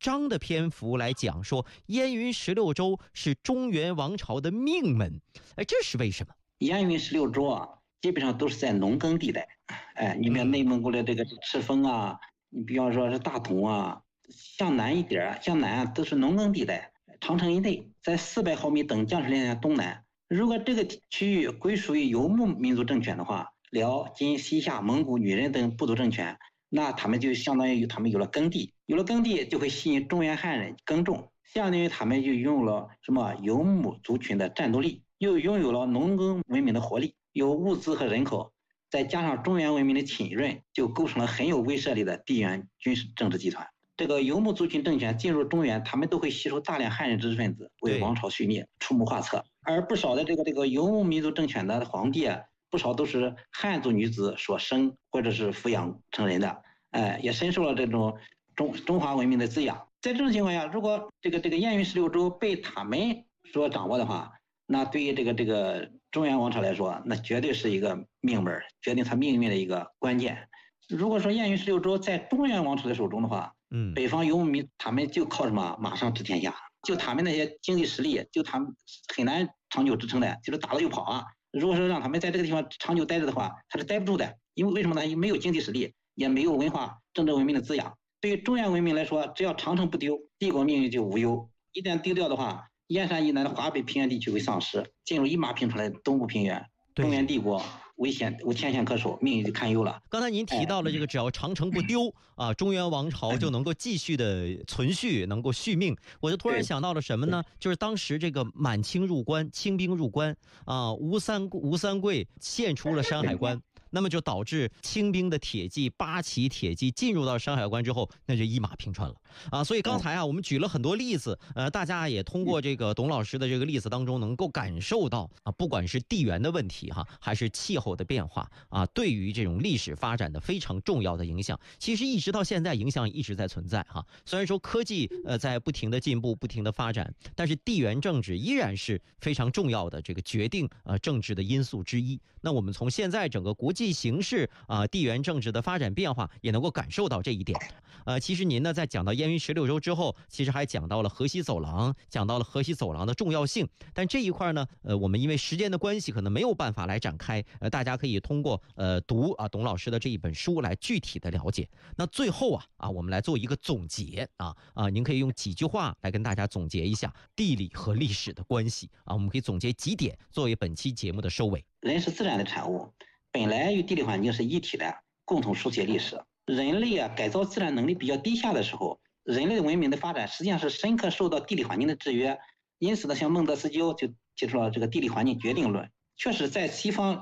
章的篇幅来讲说燕云16州是中原王朝的命门，这是为什么？ 燕云16州啊，基本上都是在农耕地带，你比如内蒙古的这个赤峰啊，你比方说是大同啊，向南一点，向南都是农耕地带，长城以内，在400毫米等降水量的东南。如果这个区域归属于游牧民族政权的话，辽、金、西夏、蒙古、女人等部族政权，那他们就相当于他们有了耕地，有了耕地就会吸引中原汉人耕种，相当于他们就拥有了什么游牧族群的战斗力，又拥有了农耕文明的活力，有物资和人口，再加上中原文明的浸润，就构成了很有威慑力的地缘军事政治集团。这个游牧族群政权进入中原，他们都会吸收大量汉人知识分子，为王朝续命出谋划策。而不少的这个游牧民族政权的皇帝啊，不少都是汉族女子所生或者是抚养成人的，也深受了这种中华文明的滋养。在这种情况下，如果这个燕云16州被他们所掌握的话，那对于这个中原王朝来说，那绝对是一个命门，决定他命运的一个关键。如果说燕云16州在中原王朝的手中的话，北方游牧民他们就靠什么马上治天下，就他们那些经济实力，就他们很难长久支撑的，就是打了就跑啊。如果说让他们在这个地方长久待着的话，他是待不住的，因为为什么呢？没有经济实力，也没有文化政治文明的滋养。对于中原文明来说，只要长城不丢，帝国命运就无忧。一旦丢掉的话，燕山以南的华北平原地区会丧失，进入一马平川的东部平原，中原帝国无天险可守，命运就堪忧了。 刚才您提到了这个，只要长城不丢啊，中原王朝就能够继续的存续，能够续命。我就突然想到了什么呢？就是当时这个满清入关，清兵入关啊，吴三桂献出了山海关。那么就导致清兵的铁骑8旗铁骑进入到山海关之后，那就一马平川了啊！所以刚才我们举了很多例子，大家也通过这个董老师的这个例子当中，能够感受到啊，不管是地缘的问题还是气候的变化啊，对于这种历史发展的非常重要的影响，其实一直到现在影响一直在存在虽然说科技在不停的进步、不停的发展，但是地缘政治依然是非常重要的这个决定政治的因素之一。那我们从现在整个国际形势地缘政治的发展变化也能够感受到这一点。其实您呢在讲到燕云16州之后，其实还讲到了河西走廊，讲到了河西走廊的重要性。但这一块呢，我们因为时间的关系，可能没有办法来展开。大家可以通过读董老师的这一本书来具体的了解。那最后我们来做一个总结您可以用几句话来跟大家总结一下地理和历史的关系我们可以总结几点作为本期节目的收尾。 人是自然的产物，本来与地理环境是一体的，共同书写历史。人类改造自然能力比较低下的时候，人类的文明的发展实际上是深刻受到地理环境的制约。因此呢，像孟德斯鸠就提出了这个地理环境决定论。确实在西方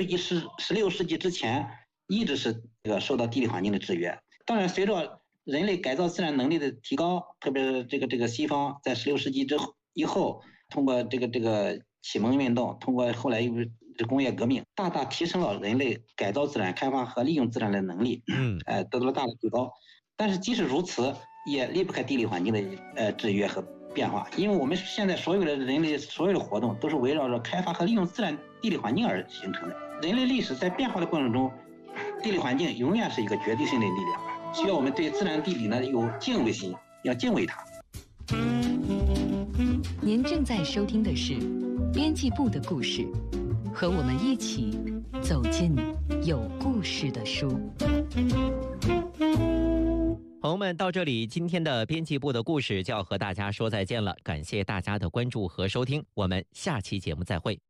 16世纪之前一直是受到地理环境的制约。当然随着人类改造自然能力的提高，特别是这个西方在16世纪以后，通过这个启蒙运动，通过后来又工业革命，大大提升了人类改造自然、开发和利用自然的能力，得到了大的提高。但是即使如此，也离不开地理环境的制约和变化，因为我们现在所有的人类所有的活动都是围绕着开发和利用自然地理环境而形成的。人类历史在变化的过程中，地理环境永远是一个决定性的力量，需要我们对自然地理呢有敬畏心，要敬畏它。 您正在收听的是编辑部的故事，和我们一起走进有故事的书。 朋友们，到这里今天的编辑部的故事就要和大家说再见了，感谢大家的关注和收听，我们下期节目再会。